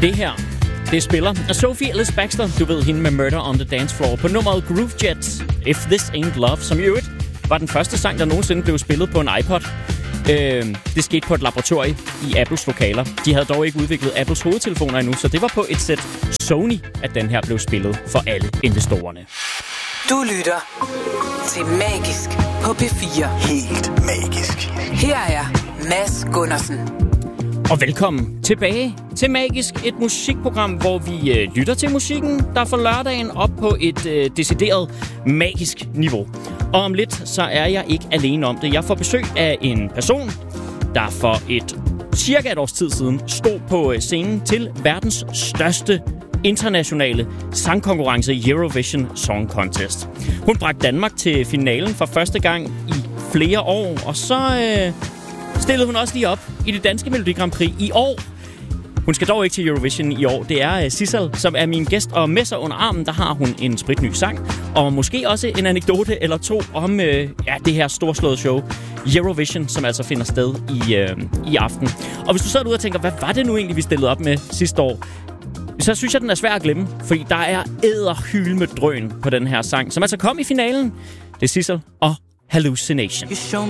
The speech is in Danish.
Det her, det spiller Sophie Ellis Bextor, du ved hende med Murder on the Dance Floor, på nummeret Groove Jet, If This Ain't Love, som i øvrigt var den første sang, der nogensinde blev spillet på en iPod. Det skete på et laboratorie i Apples lokaler. De havde dog ikke udviklet Apples hovedtelefoner endnu, så det var på et sæt Sony, at den her blev spillet for alle investorerne. Du lytter til Magisk på P4. Helt magisk. Her er Mads Gundersen. Og velkommen tilbage til Magisk, et musikprogram, hvor vi lytter til musikken, der får lørdagen op på et decideret magisk niveau. Og om lidt, så er jeg ikke alene om det. Jeg får besøg af en person, der for cirka et års tid siden stod på scenen til verdens største internationale sangkonkurrence, Eurovision Song Contest. Hun bragte Danmark til finalen for første gang i flere år, og så stillede hun også lige op i det danske Melodi Grand Prix i år. Hun skal dog ikke til Eurovision i år. Det er Sissel, som er min gæst, og med sig under armen, der har hun en spritny sang, og måske også en anekdote eller to om det her storslåede show, Eurovision, som altså finder sted i aften. Og hvis du sidder derude og tænker, hvad var det nu egentlig, vi stillede op med sidste år, så synes jeg, den er svær at glemme, fordi der er edderhyl med drøn på den her sang, som altså kom i finalen. Det er Sissel og Hallucination. You show